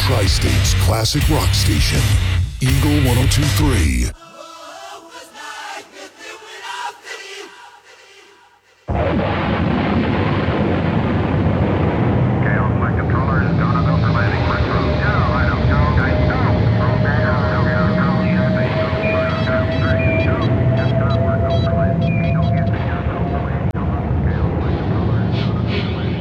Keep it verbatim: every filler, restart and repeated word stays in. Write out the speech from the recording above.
Tri-State's classic rock station, Eagle one oh two three.